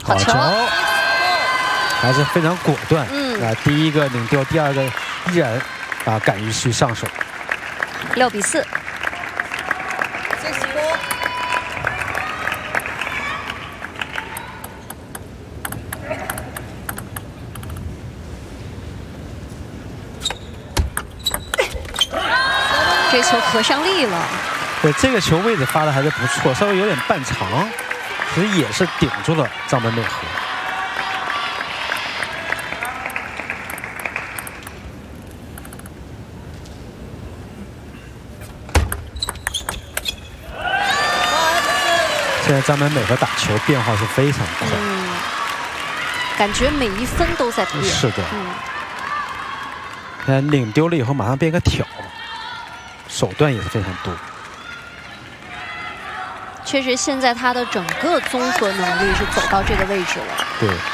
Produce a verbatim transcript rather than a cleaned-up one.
好球，还是非常果断。嗯，啊，第一个领丢，第二个依然啊敢于去上手。 六比四。这球合上力了。 对，这个球位置发的还是不错，稍微有点半长，其实也是顶住了张本美和。现在张本美和打球变化是非常快， 嗯，感觉每一分都在变。 是的。嗯。现在领丢了以后，马上变个挑。手段也是非常多， 确实，现在他的整个综合能力是走到这个位置了。 对。